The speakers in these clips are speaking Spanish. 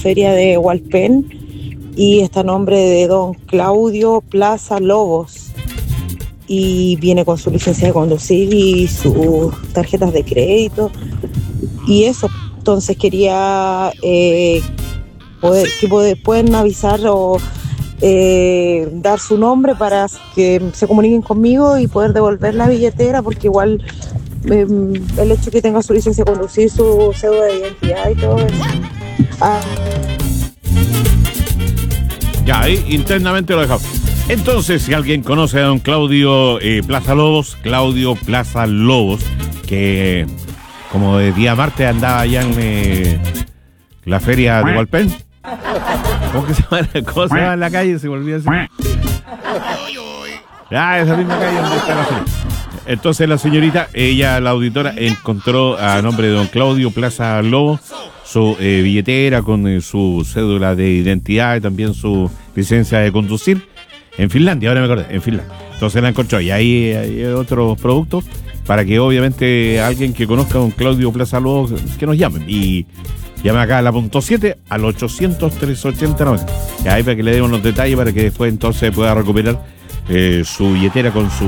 feria de Hualpén y está a nombre de don Claudio Plaza Lobos y viene con su licencia de conducir y sus tarjetas de crédito y eso. Entonces quería pueden avisar o dar su nombre para que se comuniquen conmigo y poder devolver la billetera, porque igual el hecho que tenga su licencia de conducir, su cédula de identidad y todo eso. Ya, ahí internamente lo dejamos. Entonces, si alguien conoce a don Claudio Plaza Lobos, que como de día martes andaba allá en la feria de Hualpén. ¿Cómo se llama en la calle? Se volvió así. Esa misma calle donde está la feria. Entonces la señorita, la auditora, encontró a nombre de don Claudio Plaza Lobos su billetera con su cédula de identidad y también su licencia de conducir en Finlandia, ahora me acordé, en Finlandia. Entonces la encontró y ahí hay otros productos para que obviamente alguien que conozca a don Claudio Plaza Lobos que nos llamen y llame acá a la .7 al 800-380-90. Y ahí para que le demos los detalles para que después entonces pueda recuperar su billetera con su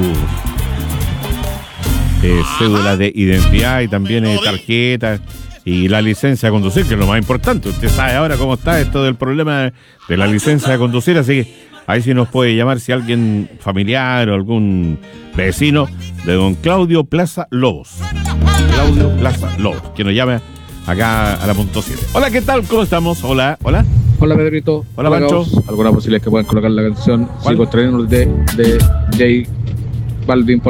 cédula de identidad y también tarjeta y la licencia de conducir, que es lo más importante. Usted sabe ahora cómo está esto del problema de la licencia de conducir, así que ahí sí nos puede llamar si alguien familiar o algún vecino de don Claudio Plaza Lobos. Claudio Plaza Lobos, que nos llame acá a la .7. Hola, ¿qué tal? ¿Cómo estamos? Hola. Hola, Pedrito. Hola, Pancho. ¿Alguna posibilidad que puedan colocar la canción ¿Cuál? Sigo Extrañándote de J Balvin?